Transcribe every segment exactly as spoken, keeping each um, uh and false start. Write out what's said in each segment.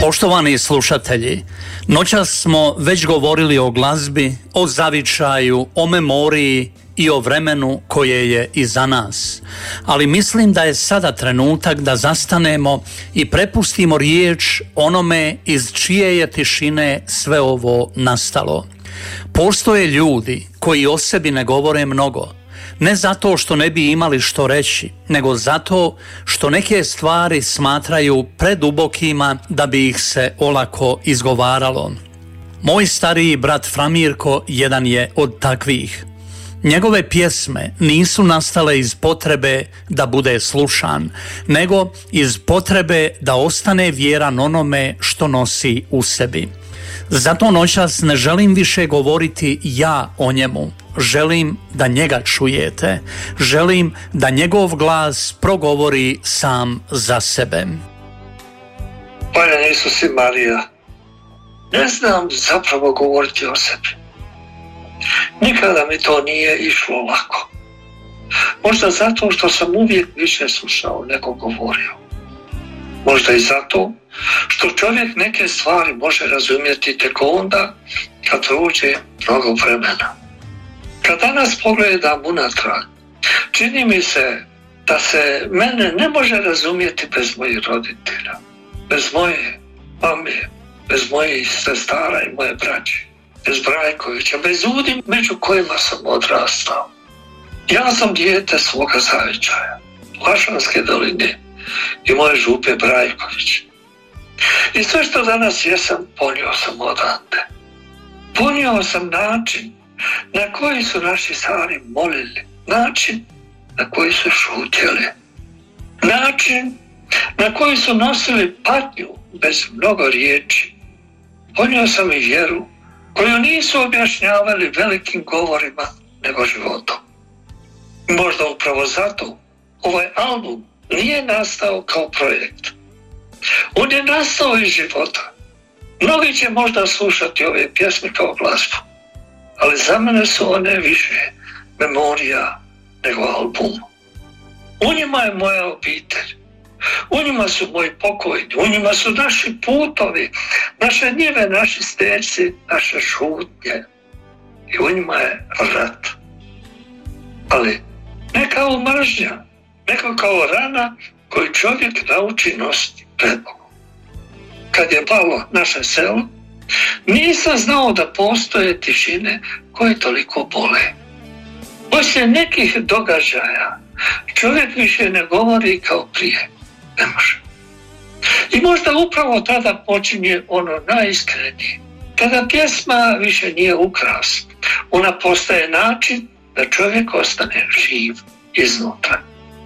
Poštovani slušatelji, noćas smo već govorili o glazbi, o zavičaju, o memoriji i o vremenu koje je iza nas. Ali mislim da je sada trenutak da zastanemo i prepustimo riječ onome iz čije je tišine sve ovo nastalo. Postoje ljudi koji o sebi ne govore mnogo, ne zato što ne bi imali što reći, nego zato što neke stvari smatraju predubokima da bi ih se olako izgovaralo. Moj stariji brat Framirko jedan je od takvih. Njegove pjesme nisu nastale iz potrebe da bude slušan, nego iz potrebe da ostane vjeran onome što nosi u sebi. Zato noćas ne želim više govoriti ja o njemu. Želim da njega čujete. Želim da njegov glas progovori sam za sebe. Hvala Isus i Marija. Ne znam zapravo govoriti o sebi. Nikada mi to nije išlo lako. Možda zato što sam uvijek više slušao nego govorio. Možda i zato što čovjek neke stvari može razumjeti tek onda kad prođe mnogo vremena. Kad danas pogledam unatrag, čini mi se da se mene ne može razumjeti bez mojih roditelja, bez moje mame, bez mojih sestara i moje braće, bez Brajkovića, bez ljudi među kojima sam odrastao. Ja sam dijete svoga zavičaja, Lašanske doline i moje župe Brajković. I sve što danas jesam, ponio sam odande. Ponio sam način na koji su naši stari molili, način na koji su šutjeli, način na koji su nosili patnju bez mnogo riječi. Ponio sam i vjeru koju nisu objašnjavali velikim govorima nego životom. Možda upravo zato ovaj album nije nastao kao projekt. On je nastao iz života. Mnogi će možda slušati ove pjesme kao glazbu, ali za mene su one više memorija nego album. U njima je moja obitelj, u njima su moji pokojni, u njima su naši putovi, naše njive, naši steci, naše šutnje. I u njima je rat. Ali ne kao mržnja, nego kao rana koju čovjek nauči nositi pred Bogom. Kad je palo naše selo, nisam znao da postoje tišine koje toliko bole. Poslije nekih događaja čovjek više ne govori kao prije. Ne može. I možda upravo tada počinje ono najiskrenije. Tada pjesma više nije ukras. Ona postaje način da čovjek ostane živ iznutra.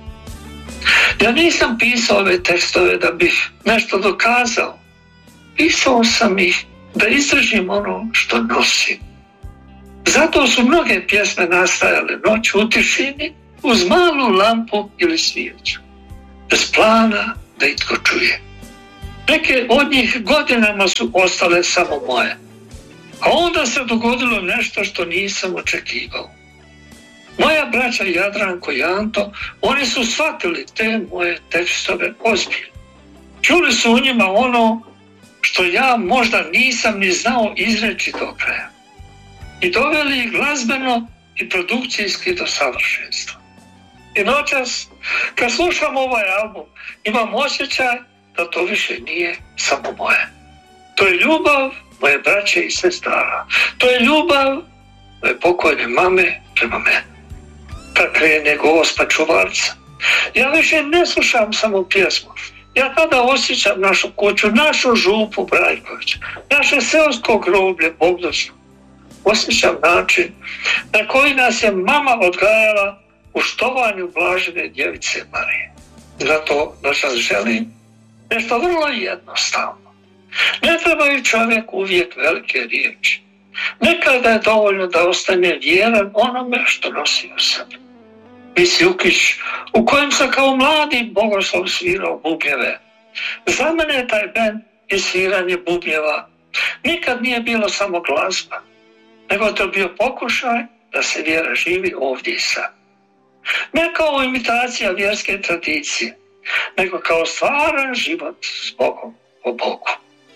Ja nisam pisao ove tekstove da bih nešto dokazao. Pisao sam ih da izdržim ono što nosim. Zato su mnoge pjesme nastajale noć u tišini uz malu lampu ili svijeću. Bez plana da itko čuje. Neke od njih godinama su ostale samo moje. A onda se dogodilo nešto što nisam očekivao. Moja braća Jadranko i Anto, oni su shvatili te moje tekstove ozbiljno. Čuli su u njima ono što ja možda nisam ni znao izreći do kraja. I doveli ih glazbeno i produkcijski do savršenstva. I noćas, kad slušam ovaj album, imam osjećaj da to više nije samo moje. To je ljubav moje braće i sestara. To je ljubav moje pokojne mame prema meni. Kad krene Gospa čuvarca, ja više ne slušam samo pjesmu. Ja tada osjećam našu kuću, našu župu Brajkovića, naše seosko groblje Bogdočno. Osjećam način na koji nas je mama odgajala u štovanju blažene djevice Marije. Zato noćas želim nešto vrlo jednostavno. Ne trebaju čovjek uvijek velike riječi. Nekada je dovoljno da ostane vjeran onome što nosi u sebi. Misi Ukić, u kojem sam kao mladi bogoslov svirao bubnjeve. Za mene je taj bend i sviranje bubnjeva nikad nije bilo samo glazba, nego to bio pokušaj da se vjera živi ovdje i sad. Ne kao imitacija vjerske tradicije, nego kao stvaran život s Bogom, o Bogu.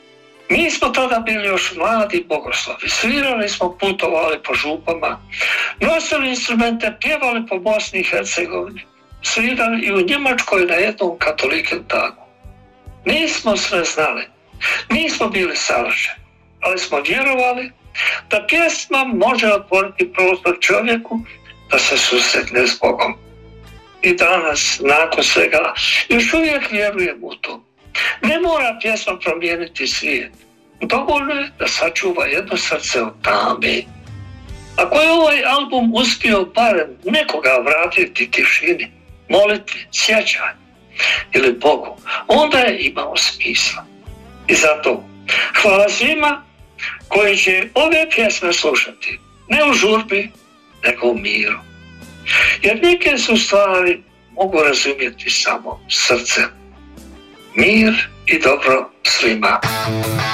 Mi smo tada bili još mladi bogoslovi, svirali smo, putovali po župama, nosili instrumente, pjevali po Bosni i Hercegovini, svirali i u Njemačkoj na jednom katolikom tagu. Nismo sve znali, nismo bili savršeni, ali smo vjerovali da pjesma može otvoriti prostor čovjeku da se susretne s Bogom. I danas, nakon svega, još uvijek vjerujem u to. Ne mora pjesma promijeniti svijet. Dovoljno je da sačuva jedno srce od tame. Ako je ovaj album uspio barem nekoga vratiti tišini, molitvi, sjećanju ili Bogu, onda je imao smisla. I zato hvala svima koji će ove pjesme slušati, ne u žurbi, nego u miru. Jer neke su stvari mogu razumjeti samo srcem. Mir i dobro svima.